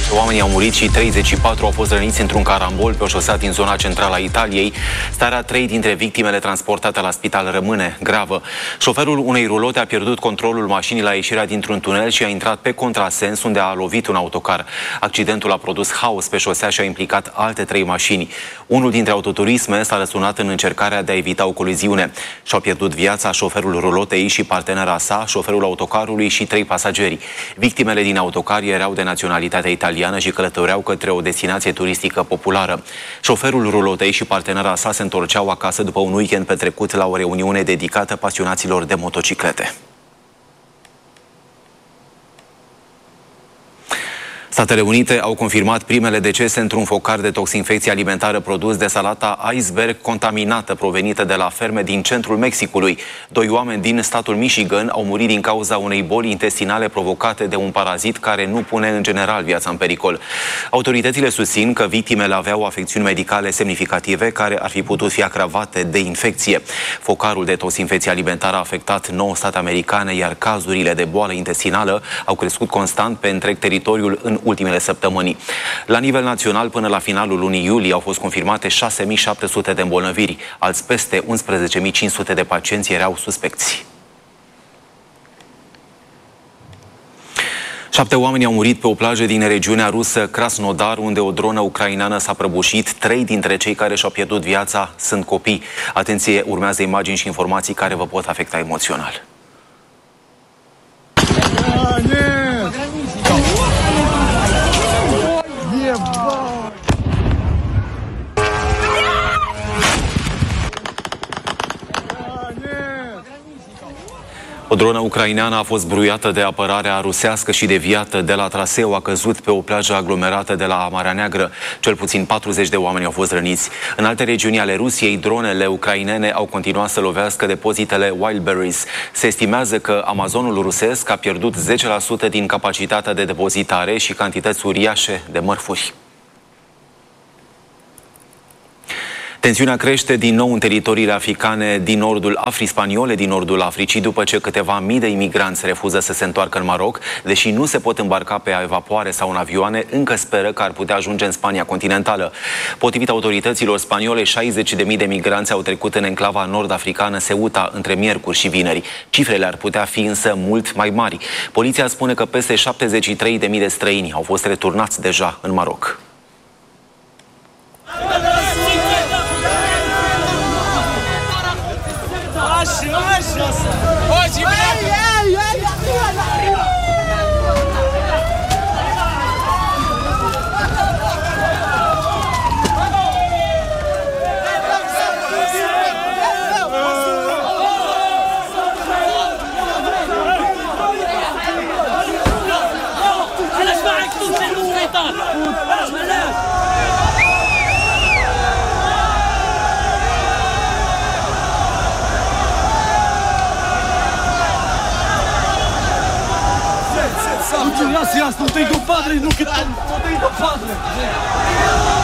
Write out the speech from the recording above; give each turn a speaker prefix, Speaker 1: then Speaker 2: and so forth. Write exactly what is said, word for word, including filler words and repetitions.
Speaker 1: Oamenii au murit și treizeci și patru au fost răniți într-un carambol pe o șosea din zona centrală a Italiei. Starea trei dintre victimele transportate la spital rămâne gravă. Șoferul unei rulote a pierdut controlul mașinii la ieșirea dintr-un tunel și a intrat pe contrasens, unde a lovit un autocar. Accidentul a produs haos pe șosea și a implicat alte trei mașini. Unul dintre autoturisme s-a răsunat în încercarea de a evita o coliziune. Și-au pierdut viața șoferul rulotei și partenera sa, șoferul autocarului și trei pasageri. Victimele din autocar erau de naționalitate italiană și călătoreau către o destinație turistică populară. Șoferul rulotei și partenera sa se întorceau acasă după un weekend petrecut la o reuniune dedicată pasionaților de motociclete. Statele Unite au confirmat primele decese într-un focar de toxinfecție alimentară produs de salata iceberg contaminată provenită de la ferme din centrul Mexicului. Doi oameni din statul Michigan au murit din cauza unei boli intestinale provocate de un parazit care nu pune în general viața în pericol. Autoritățile susțin că victimele aveau afecțiuni medicale semnificative care ar fi putut fi agravate de infecție. Focarul de toxinfecție alimentară a afectat nouă state americane, iar cazurile de boală intestinală au crescut constant pe întreg teritoriul în ultimele săptămâni. La nivel național, până la finalul lunii iulie, au fost confirmate șase mii șapte sute de îmbolnăviri. Alți peste unsprezece mii cinci sute de pacienți erau suspecți. Șapte oameni au murit pe o plajă din regiunea rusă Krasnodar, unde o dronă ucraineană s-a prăbușit. Trei dintre cei care și-au pierdut viața sunt copii. Atenție, urmează imagini și informații care vă pot afecta emoțional. O dronă ucraineană a fost bruiată de apărarea rusească și deviată de la traseu, a căzut pe o plajă aglomerată de la Marea Neagră. Cel puțin patruzeci de oameni au fost răniți. În alte regiuni ale Rusiei, dronele ucrainene au continuat să lovească depozitele Wildberries. Se estimează că Amazonul rusesc a pierdut zece la sută din capacitatea de depozitare și cantități uriașe de mărfuri. Tensiunea crește din nou în teritoriile africane din nordul Africii spaniole, din nordul Africii, după ce câteva mii de imigranți refuză să se întoarcă în Maroc. Deși nu se pot îmbarca pe evapoare sau în avioane, încă speră că ar putea ajunge în Spania continentală. Potrivit autorităților spaniole, șaizeci de mii de migranți au trecut în enclava nord-africană Ceuta între miercuri și vineri. Cifrele ar putea fi însă mult mai mari. Poliția spune că peste șaptezeci și trei de mii de străini au fost returnați deja în Maroc.
Speaker 2: Gracias, no tengo padre, no, que no tengo padre.